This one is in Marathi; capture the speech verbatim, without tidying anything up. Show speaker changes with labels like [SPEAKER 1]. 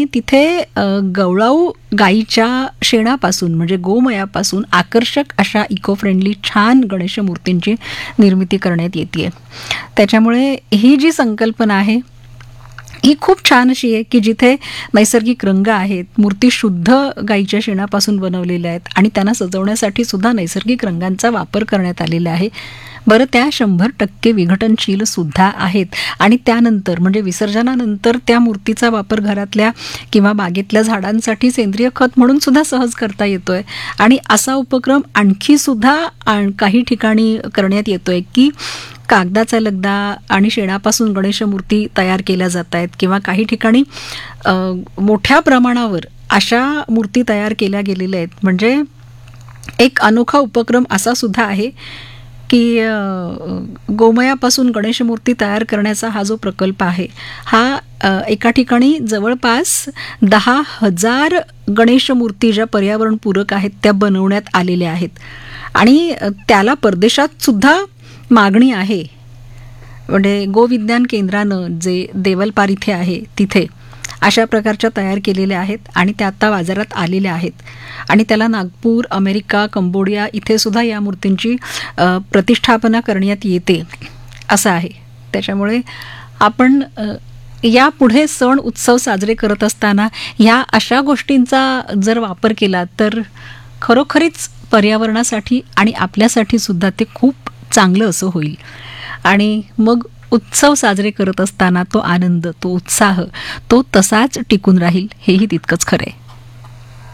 [SPEAKER 1] तिथे अ, गवळाऊ गाईच्या शेणापासून म्हणजे गोमयापासून आकर्षक अशा इको फ्रेंडली छान गणेश मूर्तींची निर्मिती करण्यात येते. त्याच्यामुळे ही जी संकल्पना आहे ही खूप छान अशी आहे की जिथे नैसर्गिक रंग आहेत, मूर्ती शुद्ध गाईच्या शेणापासून बनवलेल्या आहेत आणि त्यांना सजवण्यासाठी सुद्धा नैसर्गिक रंगांचा वापर करण्यात आलेला आहे. बरं, त्या शंभर टक्के विघटनशील सुद्धा आहेत आणि त्यानंतर म्हणजे विसर्जनानंतर त्या मूर्तीचा वापर घरातल्या किंवा बागेतल्या झाडांसाठी सेंद्रिय खत म्हणून सुद्धा सहज करता येतोय. आणि असा उपक्रम आणखी सुद्धा आण- काही ठिकाणी करण्यात येतोय की कागदाचा लगदा आणि शेणापासून गणेश मूर्ती तयार केल्या जात आहेत किंवा काही ठिकाणी अ, मोठ्या प्रमाणावर अशा मूर्ती तयार केल्या गेलेल्या आहेत. म्हणजे एक अनोखा उपक्रम असा सुद्धा आहे की अ, गोमयापासून गणेश मूर्ती तयार करण्याचा हा जो प्रकल्प आहे हा अ, एका ठिकाणी जवळपास दहा हजार गणेश मूर्ती ज्या पर्यावरणपूरक आहेत त्या बनवण्यात आलेल्या आहेत आणि अ, त्याला परदेशात सुद्धा मागणी आहे. म्हणजे गोविज्ञान केंद्रानं जे देवलपार इथे आहे तिथे अशा प्रकारच्या तयार केलेल्या आहेत आणि त्या आता बाजारात आलेल्या आहेत आणि त्याला नागपूर, अमेरिका, कंबोडिया इथे सुद्धा या मूर्तींची अ, प्रतिष्ठापना करण्यात येते असं आहे. त्याच्यामुळे आपण अ, यापुढे सण उत्सव साजरे करत असताना ह्या अशा गोष्टींचा जर वापर केला तर खरोखरीच पर्यावरणासाठी आणि आपल्यासाठी सुद्धा ते खूप चांगलं असं होईल. आणि मग उत्सव साजरे करत असताना तो आनंद, तो उत्साह तो तसाच टिकून राहील, हेही तितकंच खरं आहे.